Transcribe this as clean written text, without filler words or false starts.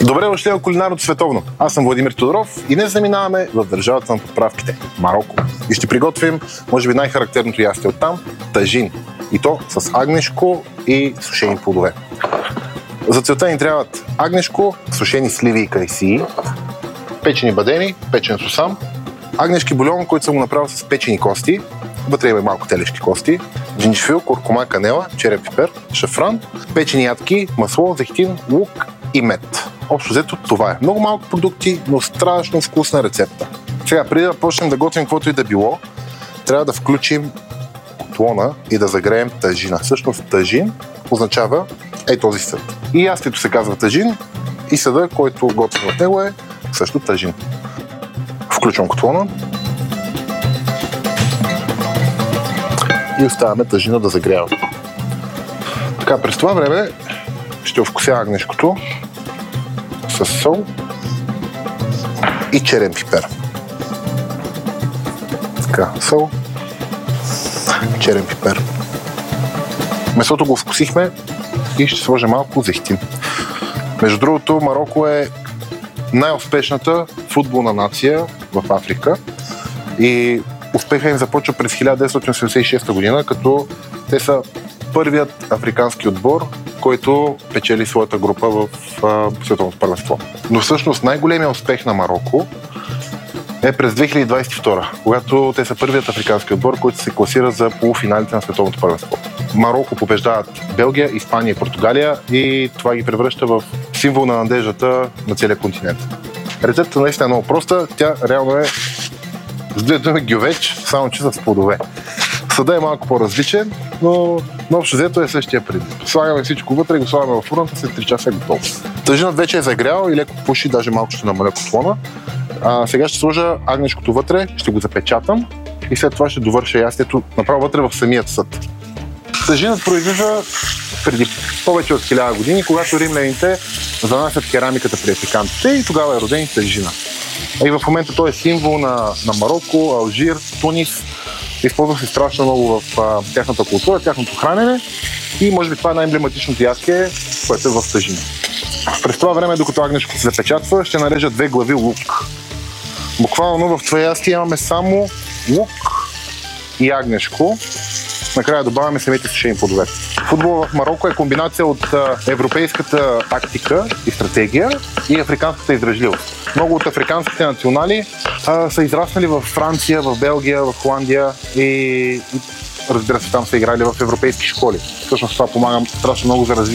Добре дошли в Кулинарното световно. Аз съм Владимир Тодоров и днес заминаваме в държавата на подправките – Мароко. И ще приготвим, може би, най-характерното ястие оттам – тажин. И то с агнешко и сушени плодове. За целта ни трябват агнешко, сушени сливи и кайсии, печени бадеми, печен сусам, агнешки бульон, който съм го направил с печени кости, вътре има малко телешки кости, джинджифил, куркума, канела, черен пипер, шафран, печени ядки, масло, зехтин, лук и мед. Общо взето това е. Много малко продукти, но страшно вкусна рецепта. Сега, преди да почнем да готвим каквото и да било, трябва да включим котлона и да загреем тажина. Всъщност тажин означава този съд. И ястието се казва тажин и съда, който готвим в него е също тажин. Включвам котлона и оставяме тажина да загрява. Така, през това време ще овкуся агнешкото с сол и черен пипер. Така, сол, черен пипер. Месото го вкусихме и ще сложим малко зехтин. Между другото, Мароко е най-успешната футболна нация в Африка и успеха им започва през 1986 година, като те са първият африкански отбор, който печели своята група в световното първенство. Но всъщност най-големият успех на Мароко е през 2022, когато те са първият африкански отбор, който се класира за полуфиналите на световното първенство. Мароко побеждават Белгия, Испания и Португалия и това ги превръща в символ на надеждата на целия континент. Рецептата наистина е много проста, тя реално е с две думи гювеч, само че с плодове. Съда е малко по-различен, но общо взето е същия принцип. Слагаме всичко вътре и го слагаме във фурната, след 3 часа е готово. Тъжинът вече е загрял и леко пуши, даже малко ще намаля котлона. Сега ще сложа агнешкото вътре, ще го запечатам и след това ще довърша ястието направо вътре в самият съд. Тъжинът произлиза преди повече от 1000 години, когато римляните занасят керамиката при африканците и тогава е роден тъжина. И в момента той е символ на Мароко, Алжир, Тунис. Използва се страшно много в тяхната култура, тяхното хранене и може би това е най-емблематичното ястие, което е в тъжина. През това време, докато агнешкото се запечатва, ще нарежа 2 глави лук. Буквално в това ястие имаме само лук и агнешко. Накрая добавяме самите сушени плодове. Футбол в Мароко е комбинация от европейската тактика и стратегия и африканската издръжливост. Много от африканските национали са израснали в Франция, в Белгия, в Холандия и разбира се, там са играли в европейски школи. Всъщност това помага страшно много за развитие